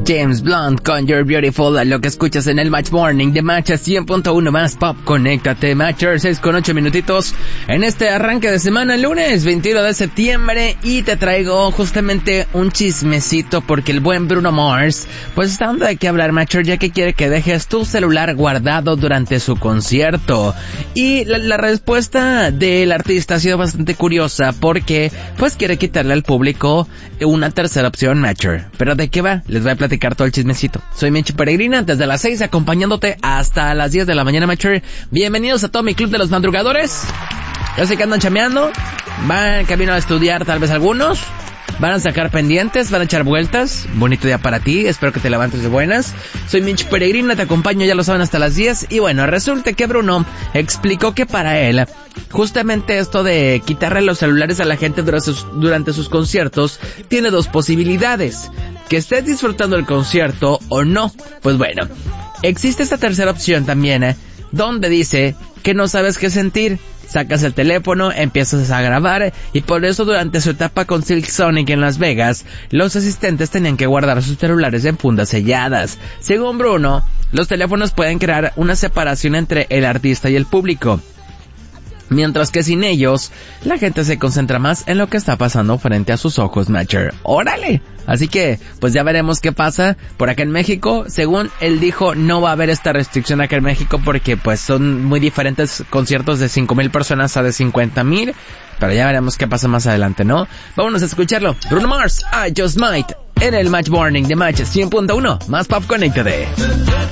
James Blunt con You're Beautiful, lo que escuchas en el Match Morning de Match 100.1 más pop. Conéctate, Matcher, 6 con 8 minutitos en este arranque de semana, lunes 21 de septiembre, y te traigo justamente un chismecito porque el buen Bruno Mars pues está dando de qué hablar, Matcher, ya que quiere que dejes tu celular guardado durante su concierto. Y la respuesta del artista ha sido bastante curiosa porque pues quiere quitarle al público una tercera opción, Matcher. ¿Pero de qué va? Les voy a platicar todo el chismecito. Soy Michi Peregrina, desde las 6 acompañándote hasta las 10 de la mañana, Matcher. Bienvenidos a todo mi club de los madrugadores. Ya sé que andan chameando, van camino a estudiar tal vez algunos, van a sacar pendientes, van a echar vueltas. Bonito día para ti, espero que te levantes de buenas. Soy Michi Peregrina, te acompaño, ya lo saben, hasta las 10. Y bueno, resulta que Bruno explicó que para él justamente esto de quitarle los celulares a la gente durante sus conciertos tiene dos posibilidades: que estés disfrutando el concierto o no. Pues bueno, existe esta tercera opción también, donde dice que no sabes qué sentir. Sacas el teléfono, empiezas a grabar, y por eso durante su etapa con Silk Sonic en Las Vegas, los asistentes tenían que guardar sus celulares en fundas selladas. Según Bruno, los teléfonos pueden crear una separación entre el artista y el público, mientras que sin ellos, la gente se concentra más en lo que está pasando frente a sus ojos, Matcher. ¡Órale! Así que, pues ya veremos qué pasa por acá en México. Según él dijo, no va a haber esta restricción acá en México porque pues son muy diferentes conciertos de 5,000 personas a de 50,000. Pero ya veremos qué pasa más adelante, ¿no? Vámonos a escucharlo. Bruno Mars, I Just Might, en el Match Morning de Match 100.1, más pop, conéctate.